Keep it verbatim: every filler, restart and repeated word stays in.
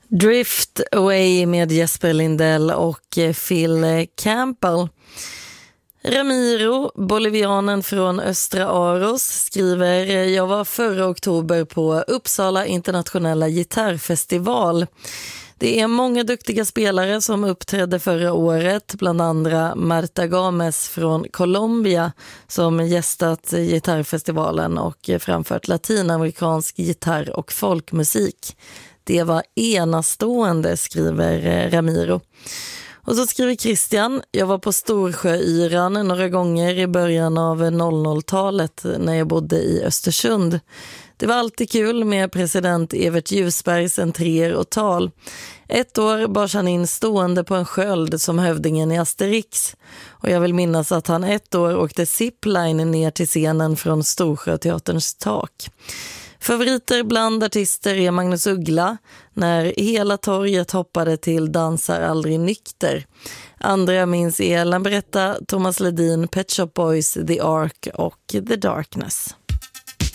Drift Away med Jesper Lindell och Phil Campbell. Ramiro, bolivianen från Östra Aros, skriver: jag var förra oktober på Uppsala internationella gitarrfestival. Det är många duktiga spelare som uppträdde förra året, bland andra Marta Games från Colombia som gästat gitarrfestivalen och framfört latinamerikansk gitarr- och folkmusik. Det var enastående, skriver Ramiro. Och så skriver Christian: jag var på Storsjöyran några gånger i början av noll noll-talet när jag bodde i Östersund. Det var alltid kul med president Evert Ljusbergs entréer och tal. Ett år bars han in stående på en sköld som hövdingen i Asterix. Och jag vill minnas att han ett år åkte zipline ner till scenen från Storsjöteaterns tak. Favoriter bland artister är Magnus Uggla, när hela torget hoppade till Dansar aldrig nykter. Andra jag minns är Lambretta, Thomas Ledin, Pet Shop Boys, The Ark och The Darkness.